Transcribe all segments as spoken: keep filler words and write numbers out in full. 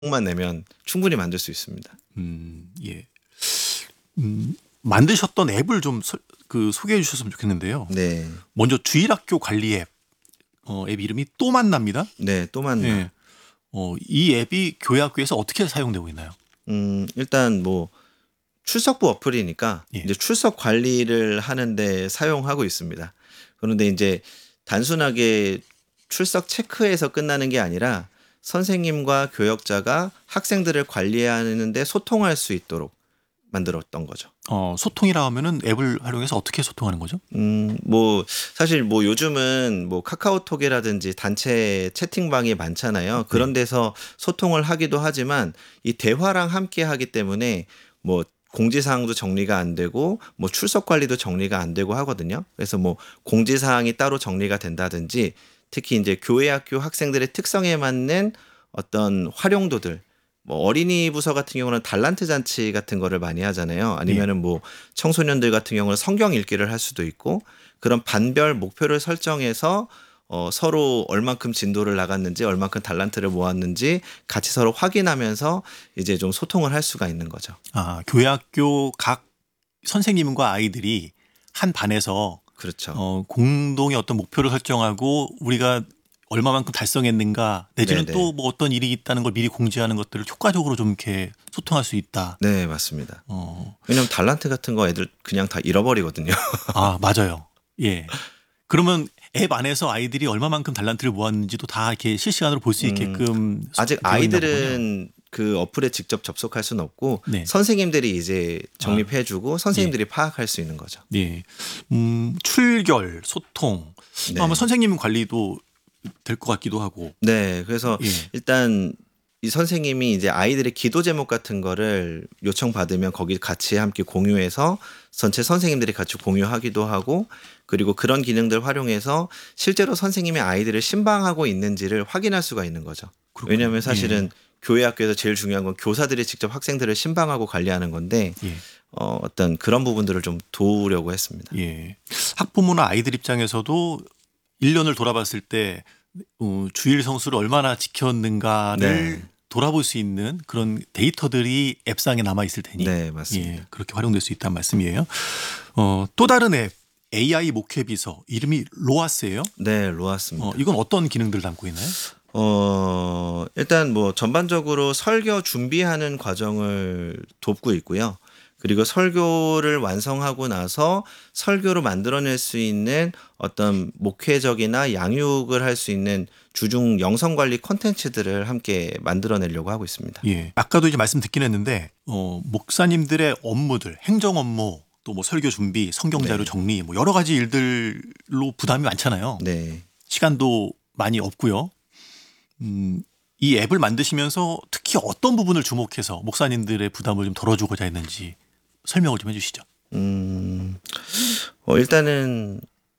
만 내면 충분히 만들 수 있습니다. 음, 예. 음, 만드셨던 앱을 좀 그 소개해 주셨으면 좋겠는데요. 네. 먼저 주일학교 관리 앱, 어, 앱 이름이 또 만납니다. 네, 또 만나. 예. 어, 이 앱이 교회 학교에서 어떻게 사용되고 있나요? 음, 일단 뭐 출석부 어플이니까 예. 이제 출석 관리를 하는데 사용하고 있습니다. 그런데 이제 단순하게 출석 체크에서 끝나는 게 아니라 선생님과 교역자가 학생들을 관리하는데 소통할 수 있도록 만들었던 거죠. 어, 소통이라 하면은 앱을 활용해서 어떻게 소통하는 거죠? 음, 뭐 사실 뭐 요즘은 뭐 카카오톡이라든지 단체 채팅방이 많잖아요. 그런 데서 소통을 하기도 하지만 이 대화랑 함께 하기 때문에 뭐 공지사항도 정리가 안 되고 뭐 출석 관리도 정리가 안 되고 하거든요. 그래서 뭐 공지사항이 따로 정리가 된다든지 특히 이제 교회 학교 학생들의 특성에 맞는 어떤 활용도들 뭐 어린이 부서 같은 경우는 달란트 잔치 같은 거를 많이 하잖아요. 아니면은 뭐 청소년들 같은 경우는 성경 읽기를 할 수도 있고 그런 반별 목표를 설정해서 어 서로 얼만큼 진도를 나갔는지 얼만큼 달란트를 모았는지 같이 서로 확인하면서 이제 좀 소통을 할 수가 있는 거죠. 아, 교회 학교 각 선생님과 아이들이 한 반에서 그렇죠. 어, 공동의 어떤 목표를 설정하고 우리가 얼마만큼 달성했는가 내지는 네네. 또 뭐 어떤 일이 있다는 걸 미리 공지하는 것들을 효과적으로 좀 이렇게 소통할 수 있다. 네, 맞습니다. 어, 왜냐면 달란트 같은 거 애들 그냥 다 잃어버리거든요. 아, 맞아요. 예. 그러면 앱 안에서 아이들이 얼마만큼 달란트를 모았는지도 다 이렇게 실시간으로 볼 수 음, 있게끔 아직 되어 있나 보군요. 아이들은 그 어플에 직접 접속할 수는 없고 네. 선생님들이 이제 정립해주고 예. 선생님들이 파악할 수 있는 거죠. 네. 음, 출결, 소통. 네. 아마 선생님 관리도 될 것 같기도 하고. 네, 그래서 예. 일단 이 선생님이 이제 아이들의 기도 제목 같은 거를 요청받으면 거기 같이 함께 공유해서 전체 선생님들이 같이 공유하기도 하고 그리고 그런 기능들 활용해서 실제로 선생님이 아이들을 신방하고 있는지를 확인할 수가 있는 거죠. 그렇군요. 왜냐하면 사실은 예. 교회 학교에서 제일 중요한 건 교사들이 직접 학생들을 신방하고 관리하는 건데 예. 어, 어떤 그런 부분들을 좀 도우려고 했습니다. 예. 학부모나 아이들 입장에서도 일 년을 돌아봤을 때 어, 주일 성수를 얼마나 지켰는가를 네. 돌아볼 수 있는 그런 데이터들이 앱상에 남아 있을 테니 네, 맞습니다. 예, 그렇게 활용될 수 있다는 말씀이에요. 어, 또 다른 앱 에이아이 목회 비서 이름이 로아스예요. 네, 로았습니다. 어, 이건 어떤 기능들을 담고 있나요? 어, 일단 뭐 전반적으로 설교 준비하는 과정을 돕고 있고요. 그리고 설교를 완성하고 나서 설교로 만들어낼 수 있는 어떤 목회적이나 양육을 할 수 있는 주중 영성 관리 콘텐츠들을 함께 만들어내려고 하고 있습니다. 예. 아까도 이제 말씀 듣긴 했는데 어, 목사님들의 업무들, 행정 업무, 또 뭐 설교 준비, 성경 자료 네. 정리, 뭐 여러 가지 일들로 부담이 많잖아요. 네. 시간도 많이 없고요. 음, 이 앱을 만드시면서 특히 어떤 부분을 주목해서 목사님들의 부담을 좀 덜어주고자 했는지 설명을 좀 해주시죠. 음, 어, 일단은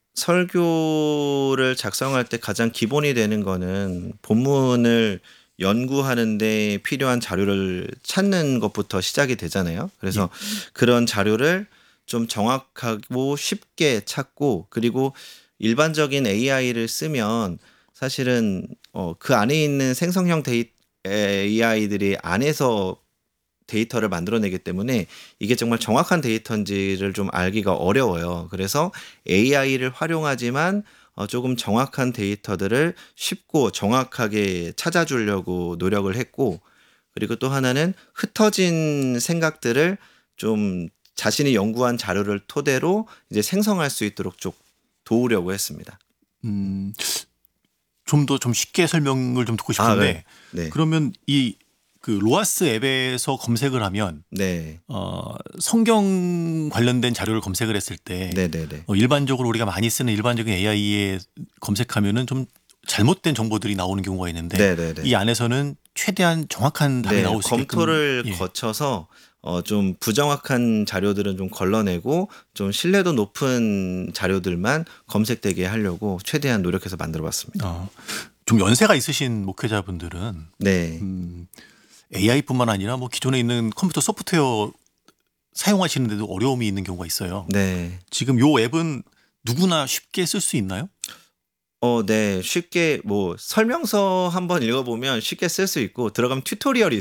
설교를 작성할 때 가장 기본이 되는 거는 본문을 연구하는데 필요한 자료를 찾는 것부터 시작이 되잖아요. 그래서 그런 자료를 좀 정확하고 쉽게 찾고 그리고 일반적인 에이아이를 쓰면 사실은 어, 그 안에 있는 생성형 데이 에이아이들이 안에서 데이터를 만들어내기 때문에 이게 정말 정확한 데이터인지를 좀 알기가 어려워요. 그래서 에이아이를 활용하지만 어, 조금 정확한 데이터들을 쉽고 정확하게 찾아주려고 노력을 했고 그리고 또 하나는 흩어진 생각들을 좀 자신이 연구한 자료를 토대로 이제 생성할 수 있도록 좀 도우려고 했습니다. 음, 좀 더 좀 쉽게 설명을 좀 듣고 아, 싶은데 네. 네. 그러면 이 그 로아스 앱에서 검색을 하면 네. 어, 성경 관련된 자료를 검색을 했을 때 네, 네, 네. 어, 일반적으로 우리가 많이 쓰는 일반적인 에이아이에 검색하면은 좀 잘못된 정보들이 나오는 경우가 있는데 네, 네, 네. 이 안에서는 최대한 정확한 답이 네, 나올 수 있게끔 검토를 예. 거쳐서 어, 좀 부정확한 자료들은 좀 걸러내고 좀 신뢰도 높은 자료들만 검색되게 하려고 최대한 노력해서 만들어봤습니다. 어, 좀 연세가 있으신 목회자분들은 네, 음, 에이아이뿐만 아니라 뭐 기존에 있는 컴퓨터 소프트웨어 사용하시는데도 어려움이 있는 경우가 있어요. 네. 지금 요 앱은 누구나 쉽게 쓸 수 있나요? 어 네. 쉽게 뭐 설명서 한번 읽어보면 쉽게 쓸 수 있고 들어가면 튜토리얼이